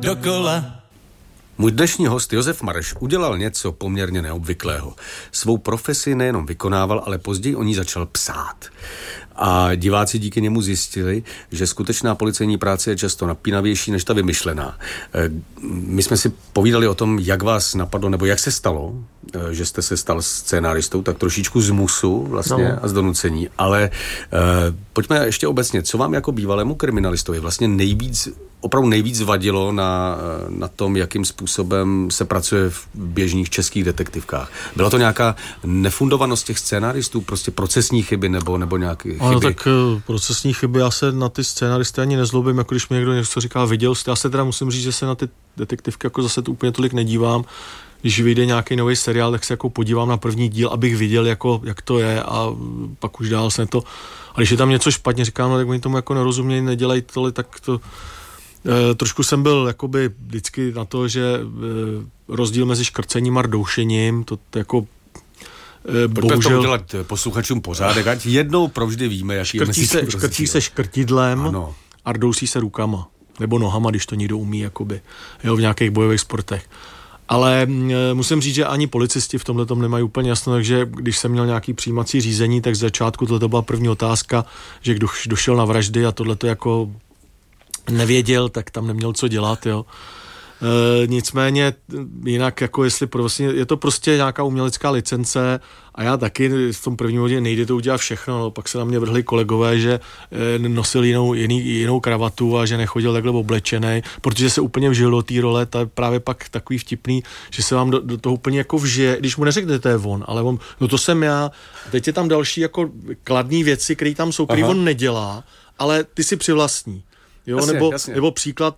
dokola. Můj dnešní host Josef Mareš udělal něco poměrně neobvyklého. Svou profesi nejenom vykonával, ale později o ní začal psát. A diváci díky němu zjistili, že skutečná policejní práce je často napínavější než ta vymyšlená. My jsme si povídali o tom, jak vás napadlo, nebo jak se stalo, že jste se stal scénáristou, tak trošičku z musu vlastně a z donucení. Ale pojďme ještě obecně, co vám jako bývalému kriminalistovi vlastně opravdu nejvíc vadilo na tom, jakým způsobem se pracuje v běžných českých detektivkách. Byla to nějaká nefundovanost těch scénaristů, prostě procesní chyby nebo nějaké chyby? No tak procesní chyby, já se na ty scénaristy ani nezlobím, jako když mi někdo něco říká, viděl jste, já se teda musím říct, že se na ty detektivky jako zase úplně tolik nedívám. Když vyjde nějaký nový seriál, tak se jako podívám na první díl, abych viděl, jako, jak to je, a pak už dál se to. A když je tam něco špatně, říkám, no tak oni tomu jako nerozumějí, nedělají tohle, tak to. Trošku jsem byl jakoby vždycky na to, že rozdíl mezi škrcením a doušením, to jako bohužel... Pojďme udělat posluchačům pořádek, ať jednou provždy víme, jaký je mezi tím škrtí se škrtidlem, ano. A rdousí se rukama. Nebo nohama, když to někdo umí, jakoby, v nějakých bojových sportech. Ale musím říct, že ani policisti v tomhle tom nemají úplně jasno, takže když jsem měl nějaký přijímací řízení, tak z začátku to byla první otázka, že kdo došel na vraždy a tohleto jako nevěděl, tak tam neměl co dělat, jo. Nicméně jinak, jako jestli vlastně, je to prostě nějaká umělecká licence a já taky v tom prvním bodě nejde to udělat všechno, no. Pak se na mě vrhli kolegové, že nosil jinou kravatu a že nechodil takhle oblečenej, protože se úplně vžil do té role, to je právě pak takový vtipný, že se vám do toho úplně jako vžije, když mu neřeknete, to je on, ale on, no to jsem já, teď je tam další jako kladný věci, které tam jsou, který on nedělá, ale ty si přivlastní. Jo, jasně. Nebo příklad,